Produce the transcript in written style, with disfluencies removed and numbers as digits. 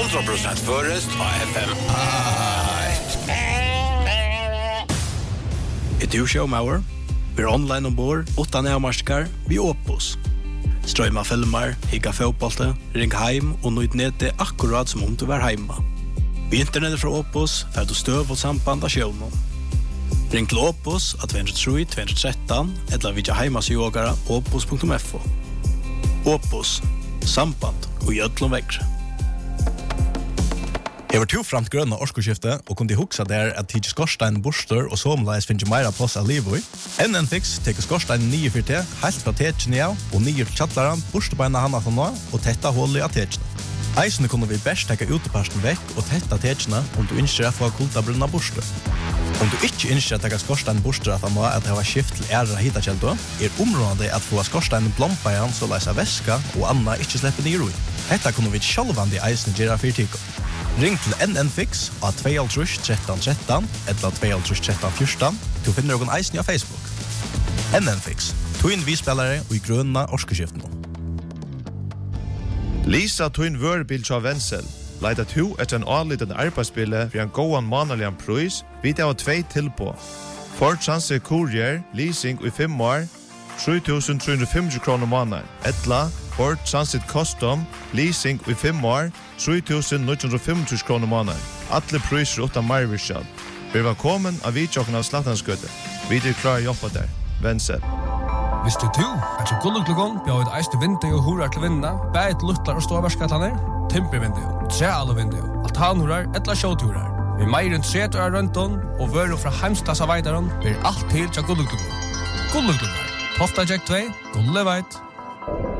100% förrest av FM. Ett showmauer. Vi är online ombord, 8 närmarskar, vi Opus. Strömma filmer, higga fotbollte, ring heim och nöjt nätet akkurat som om du var hemma. Vi internetet från Opus för att du stöv och samband av showen. Ring till Opus at 203-213 eller vidja heimasjogara opus.fo. Opus, samband och gödlom vägre. Jag var framt gröna årskorskifte och kunde huxa där att tids skorstein borster och somlais finns mera plats av livoj. NN Fix teker skorstein 9 för te, helt fra tetjen ja, och 9 till chattlaren, borstebeina hanna från nå och tätta hål i tetjen. Eisene kunne vi bäst teka uteparsten vekk og tetta tetjene om du ønsker å få kultabrunna borster. Om du ikke ønsker å teka skorstein borster at han må at det var skift til ære hitakjeldo, området at få skorstein blompa igjen så leisa væska og anna ikke slippe ned i. Detta kunne vi sjálvandi eisene gjøre fyrtiko. Ring til NN Fix av 21313 eller 21314 til å finne noen eisene av Facebook. NN Fix, tog vi spelare og i grønna årskerskiftene. Lisa Twin Wörbil av Wenzel. Leida to etter en anliten arbeidsspille for en gåan manalian pris, vidt av 2 tilpå. Ford Transit Courier, leasing i 5 år, 3.350 kroner måneder. Etla, Ford Transit Custom, leasing i 5 år, 3.950 kroner måneder. Alle priser utan marvirskjall. Vi var kommet av vidtjokken av Slattanskøtte. Vi er klare å jobbe der. Wenzel. Visste du at så gulluklugon bjør et eiste vindu og horar til vinna, bæt luttlar og ståvarskatlaner, timpervindu, trealevindu, altanhorar, etla sjåturar. Vi meir enn 30 år rundt og vører fra heimstassa veidaron, blir alt til til gulluklugon. Gulluklugon, Tofta Jack 2, Gulleveit.